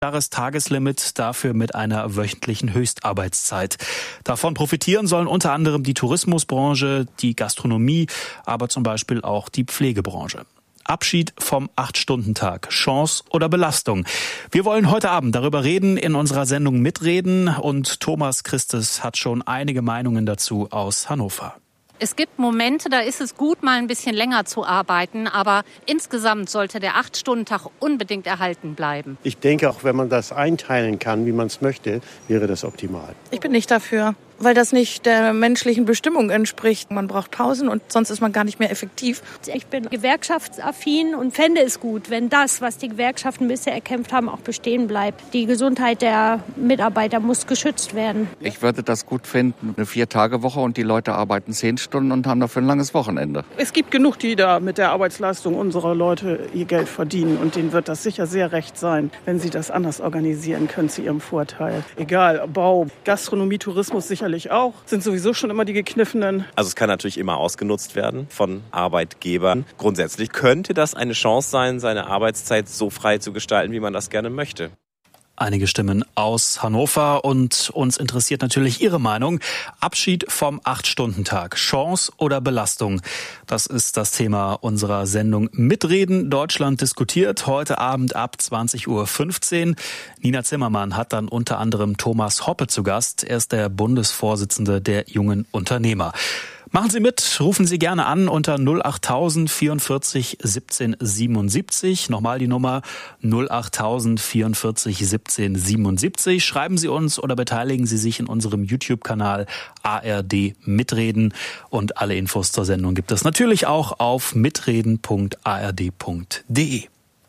Tageslimit, dafür mit einer wöchentlichen Höchstarbeitszeit. Davon profitieren sollen unter anderem die Tourismusbranche, die Gastronomie, aber zum Beispiel auch die Pflegebranche. Abschied vom 8-Stunden-Tag. Chance oder Belastung? Wir wollen heute Abend darüber reden, in unserer Sendung mitreden, und Thomas Christes hat schon einige Meinungen dazu aus Hannover. Es gibt Momente, da ist es gut, mal ein bisschen länger zu arbeiten, aber insgesamt sollte der 8-Stunden-Tag unbedingt erhalten bleiben. Ich denke, auch wenn man das einteilen kann, wie man es möchte, wäre das optimal. Ich bin nicht dafür, weil das nicht der menschlichen Bestimmung entspricht. Man braucht Pausen und sonst ist man gar nicht mehr effektiv. Ich bin gewerkschaftsaffin und fände es gut, wenn das, was die Gewerkschaften bisher erkämpft haben, auch bestehen bleibt. Die Gesundheit der Mitarbeiter muss geschützt werden. Ich würde das gut finden, eine 4-Tage-Woche und die Leute arbeiten 10 Stunden und haben dafür ein langes Wochenende. Es gibt genug, die da mit der Arbeitsleistung unserer Leute ihr Geld verdienen, und denen wird das sicher sehr recht sein, wenn sie das anders organisieren können zu ihrem Vorteil. Egal, Bau, Gastronomie, Tourismus sicherlich auch, sind sowieso schon immer die gekniffenen. Also es kann natürlich immer ausgenutzt werden von Arbeitgebern. Grundsätzlich könnte das eine Chance sein, seine Arbeitszeit so frei zu gestalten, wie man das gerne möchte. Einige Stimmen aus Hannover, und uns interessiert natürlich Ihre Meinung. Abschied vom 8-Stunden-Tag. Chance oder Belastung? Das ist das Thema unserer Sendung Mitreden. Deutschland diskutiert heute Abend ab 20.15 Uhr. Nina Zimmermann hat dann unter anderem Thomas Hoppe zu Gast. Er ist der Bundesvorsitzende der Jungen Unternehmer. Machen Sie mit, rufen Sie gerne an unter 08000 44 17 77. Nochmal die Nummer 08000 44 17 77. Schreiben Sie uns oder beteiligen Sie sich in unserem YouTube-Kanal ARD Mitreden. Und alle Infos zur Sendung gibt es natürlich auch auf mitreden.ard.de.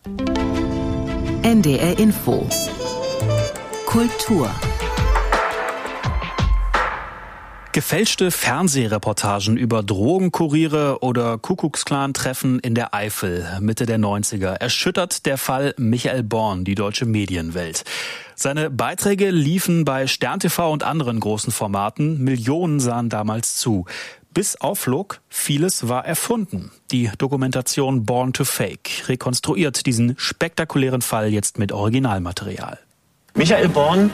NDR Info. Kultur. Gefälschte Fernsehreportagen über Drogenkuriere oder Kuckucksklan-Treffen in der Eifel Mitte der 90er erschüttert der Fall Michael Born die deutsche Medienwelt. Seine Beiträge liefen bei Stern TV und anderen großen Formaten. Millionen sahen damals zu. Bis aufflog, vieles war erfunden. Die Dokumentation Born to Fake rekonstruiert diesen spektakulären Fall jetzt mit Originalmaterial. Michael Born,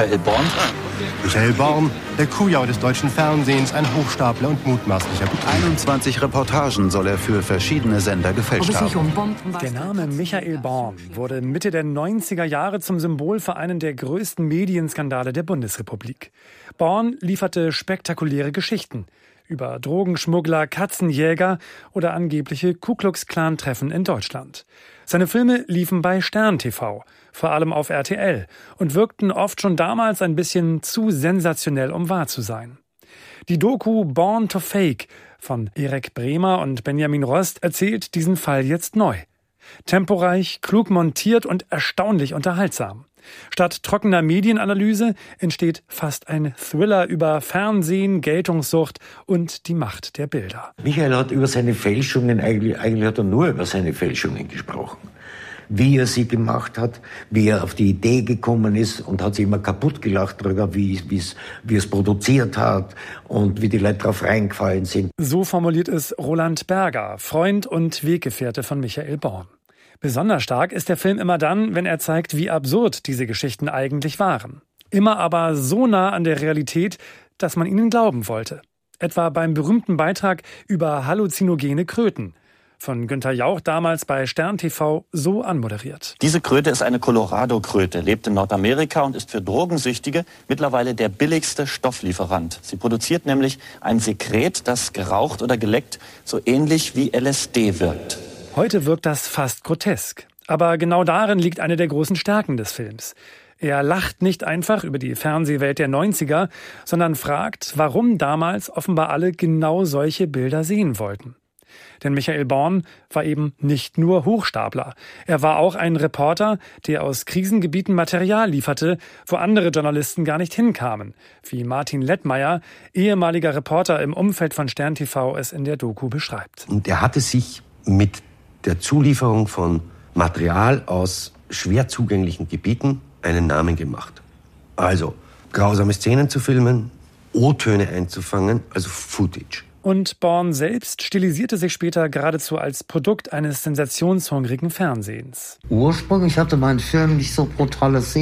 der Kujau des deutschen Fernsehens, ein Hochstapler und mutmaßlicher Betrüger. 21 Reportagen soll er für verschiedene Sender gefälscht haben. Der Name Michael Born wurde Mitte der 90er Jahre zum Symbol für einen der größten Medienskandale der Bundesrepublik. Born lieferte spektakuläre Geschichten über Drogenschmuggler, Katzenjäger oder angebliche Ku-Klux-Klan-Treffen in Deutschland. Seine Filme liefen bei Stern TV, vor allem auf RTL, und wirkten oft schon damals ein bisschen zu sensationell, um wahr zu sein. Die Doku Born to Fake von Erik Bremer und Benjamin Rost erzählt diesen Fall jetzt neu. Temporeich, klug montiert und erstaunlich unterhaltsam. Statt trockener Medienanalyse entsteht fast ein Thriller über Fernsehen, Geltungssucht und die Macht der Bilder. Michael hat über seine Fälschungen, eigentlich hat er nur über seine Fälschungen gesprochen. Wie er sie gemacht hat, wie er auf die Idee gekommen ist, und hat sich immer kaputt gelacht darüber, wie es produziert hat und wie die Leute drauf reingefallen sind. So formuliert es Roland Berger, Freund und Weggefährte von Michael Born. Besonders stark ist der Film immer dann, wenn er zeigt, wie absurd diese Geschichten eigentlich waren. Immer aber so nah an der Realität, dass man ihnen glauben wollte. Etwa beim berühmten Beitrag über halluzinogene Kröten. Von Günther Jauch damals bei Stern TV so anmoderiert. Diese Kröte ist eine Colorado-Kröte, lebt in Nordamerika und ist für Drogensüchtige mittlerweile der billigste Stofflieferant. Sie produziert nämlich ein Sekret, das geraucht oder geleckt so ähnlich wie LSD wirkt. Heute wirkt das fast grotesk. Aber genau darin liegt eine der großen Stärken des Films. Er lacht nicht einfach über die Fernsehwelt der 90er, sondern fragt, warum damals offenbar alle genau solche Bilder sehen wollten. Denn Michael Born war eben nicht nur Hochstapler. Er war auch ein Reporter, der aus Krisengebieten Material lieferte, wo andere Journalisten gar nicht hinkamen, wie Martin Lettmeier, ehemaliger Reporter im Umfeld von Stern TV, es in der Doku beschreibt. Und er hatte sich mit der Zulieferung von Material aus schwer zugänglichen Gebieten einen Namen gemacht. Also grausame Szenen zu filmen, O-Töne einzufangen, also Footage. Und Born selbst stilisierte sich später geradezu als Produkt eines sensationshungrigen Fernsehens. Ursprünglich hatte mein Film nicht so brutale Szenen.